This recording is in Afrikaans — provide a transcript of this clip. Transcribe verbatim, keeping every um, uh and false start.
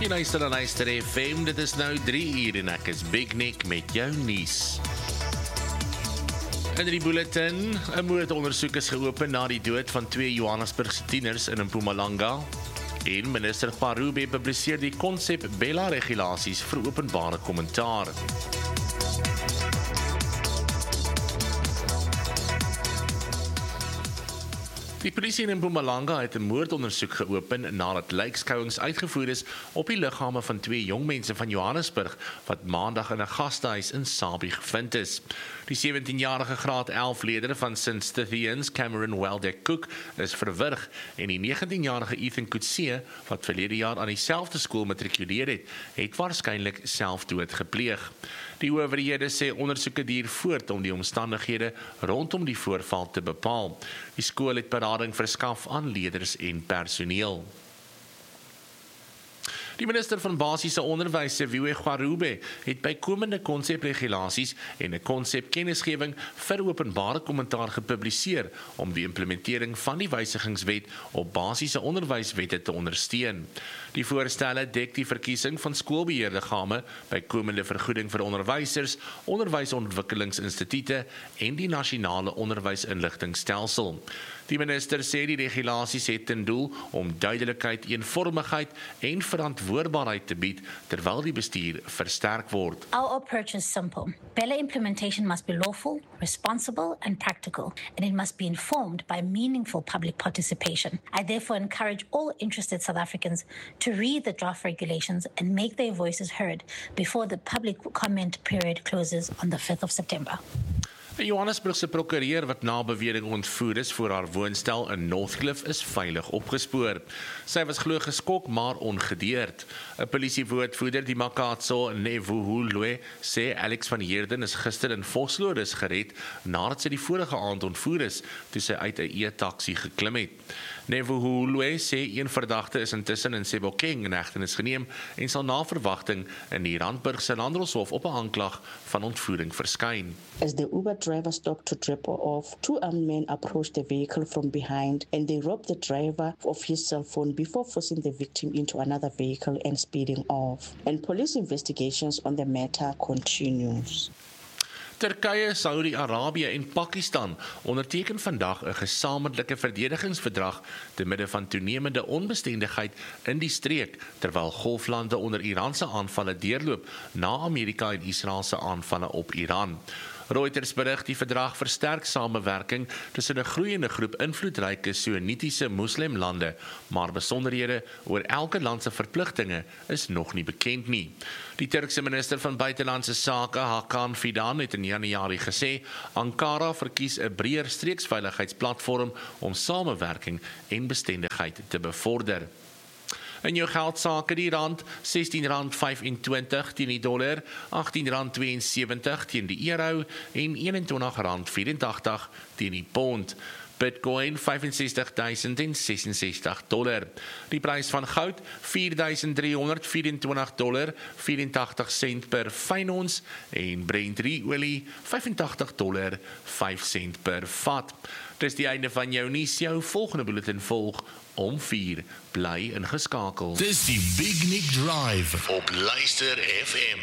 Jy luister na Luister F M, dit is nou drie uur en ek is Big Nick met jou nuus. In die bulletin, 'n moordondersoek is geopen na die dood van twee Johannesburgse tieners in Mpumalanga. En minister Gwarube publiseer die konsep Bella-regulasies vir openbare kommentaar. Die polisie in Mpumalanga het 'n moordondersoek geopen nadat lijkskouings uitgevoer is op die liggame van twee jong mense van Johannesburg wat maandag in 'n gastehuis in Sabie gevind is. Die sewentienjarige graad elf leder van Saint Stithians, Cameron Weldeck Cook, is verwrig en die negentienjarige Ethan Coetzee, wat verlede jaar aan dieselfde skool matrikuleer het, het waarskynlik selfdood gepleeg. Die owerhede sê ondersoeke duur voort om die omstandighede rondom die voorval te bepaal. Die skool het berading verskaf aan leerders en personeel. Die minister van Basiese Onderwys, Siviwe Gwarube, het bykomende konsepregulasies en 'n konsepkennisgewing vir openbare kommentaar gepubliseer om die implementering van die wysigingswet op basiese onderwyswette te ondersteun. Die voorstelle dek die verkiesing van skoolbeheerliggame, bykomende vergoeding vir onderwysers, onderwysontwikkelingsinstitute en die nasionale onderwysinligtingstelsel. Die minister sê die regulasies het ten doel om duidelikheid, eenvormigheid en verantwoordbaarheid te bied terwyl die bestuur versterk word. Our approach is simple. Bella implementation must be lawful, responsible, and practical, and it must be informed by meaningful public participation. I therefore encourage all interested South Africans to read the draft regulations and make their voices heard before the public comment period closes on the fifth of September. 'n Johannesburgse prokureur wat na bewering ontvoer is voor haar woonstel in Northcliffe is veilig opgespoor. Sy was glo geskok maar ongedeerd. 'n Polisiewoordvoerder, die Makatso Nevuhulwe, sê Alex van Heerden is gister in Vosloorus gered nadat sy die vorige aand ontvoer is toe sy uit 'n e-taxi geklim het. Nevuhulwe sê een verdagte is intussen in Sebokeng in hegtenis geneem en sal na verwagting in die Randburgse Landroshof op 'n aanklag van ontvoering verskyn. As the Uber driver stopped to drop her off, two armed men approached the vehicle from behind and they robbed the driver of his cell phone before forcing the victim into another vehicle and speeding off. And police investigations on the matter continues. Turkye, Saudi-Arabië en Pakistan onderteken vandag 'n gesamentlike verdedigingsverdrag te midde van toenemende onbestendigheid in die streek, terwyl golflande onder Iranse aanvalle deurloop na Amerika en Israel se aanvalle op Iran. Reuters berig die verdrag versterk samewerking tussen 'n groeiende groep invloedryke Soenitiese moslimlande, maar besonderhede oor elke land se verpligtinge is nog nie bekend nie. Die Turkse minister van Buitelandse Sake, Hakan Fidan, het in Januarie gesê, Ankara verkies 'n breër streeksveiligheidsplatform om samewerking en bestendigheid te bevorder. In jou geldsake die rand, sestien rand vyfentwintig teen die dollar, agttien rand tweeënsewentig teen die euro en eenentwintig rand vyfentagtig teen die pond. Bitcoin vyf ses duisend sesensestig dollar. Die prys van goud vier duisend driehonderd vyfentwintig dollar vyfentagtig sent per fyn ons en Brent olie vyfentagtig dollar vyf sent per vat. Dis die einde van jou nuus. Jou volgende bulletin volg om vier. Bly ingeskakel. Dis die Big Nick Drive op Luister F M.